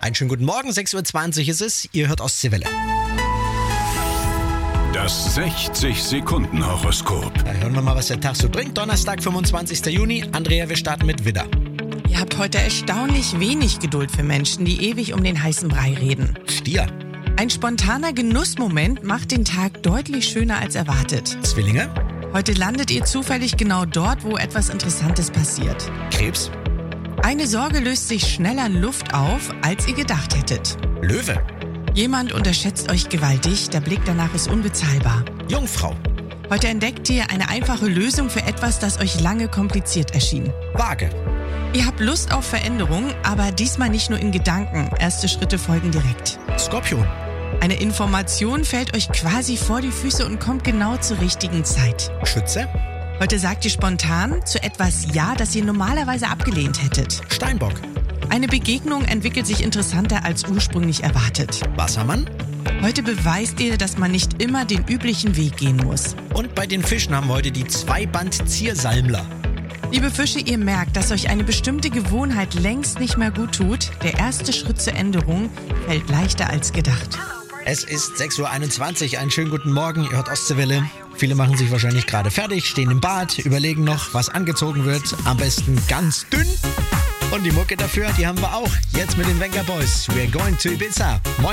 Einen schönen guten Morgen, 6.20 Uhr ist es. Ihr hört Ostseewelle. Das 60-Sekunden-Horoskop. Da hören wir mal, was der Tag so bringt. Donnerstag, 25. Juni. Andrea, wir starten mit Widder. Ihr habt heute erstaunlich wenig Geduld für Menschen, die ewig um den heißen Brei reden. Stier. Ein spontaner Genussmoment macht den Tag deutlich schöner als erwartet. Zwillinge. Heute landet ihr zufällig genau dort, wo etwas Interessantes passiert. Krebs. Eine Sorge löst sich schneller in Luft auf, als ihr gedacht hättet. Löwe. Jemand unterschätzt euch gewaltig, der Blick danach ist unbezahlbar. Jungfrau. Heute entdeckt ihr eine einfache Lösung für etwas, das euch lange kompliziert erschien. Waage. Ihr habt Lust auf Veränderung, aber diesmal nicht nur in Gedanken. Erste Schritte folgen direkt. Skorpion. Eine Information fällt euch quasi vor die Füße und kommt genau zur richtigen Zeit. Schütze. Heute sagt ihr spontan zu etwas Ja, das ihr normalerweise abgelehnt hättet. Steinbock. Eine Begegnung entwickelt sich interessanter als ursprünglich erwartet. Wassermann. Heute beweist ihr, dass man nicht immer den üblichen Weg gehen muss. Und bei den Fischen haben wir heute die Zweiband-Ziersalmler. Liebe Fische, ihr merkt, dass euch eine bestimmte Gewohnheit längst nicht mehr gut tut. Der erste Schritt zur Änderung fällt leichter als gedacht. Es ist 6.21 Uhr. Einen schönen guten Morgen. Ihr hört Ostseewelle. Viele machen sich wahrscheinlich gerade fertig, stehen im Bad, überlegen noch, was angezogen wird. Am besten ganz dünn. Und die Mucke dafür, die haben wir auch. Jetzt mit den Venga Boys. We're going to Ibiza. Moin.